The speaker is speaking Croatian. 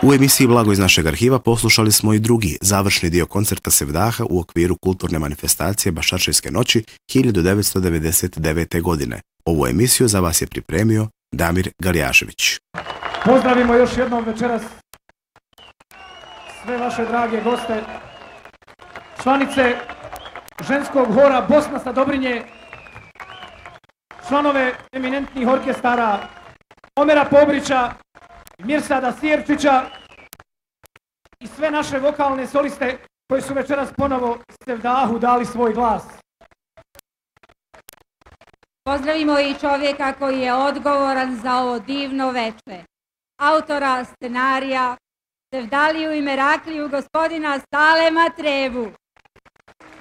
U emisiji Blago iz našeg arhiva poslušali smo i drugi, završni dio koncerta Sevdaha u okviru kulturne manifestacije Baščaršijske noći 1999. godine. Ovu emisiju za vas je pripremio Damir Galjašević. Pozdravimo još jednom večeras sve vaše drage goste, članice ženskog hora Bosna sa Dobrinje, članove eminentnih orkestara Omera Pobrića, Mirsada Sjerčića i sve naše vokalne soliste koji su večeras ponovo Sevdahu dali svoj glas. Pozdravimo i čovjeka koji je odgovoran za ovo divno veče, autora scenarija Sevdaliju i Merakliju, gospodina Salema Trebu.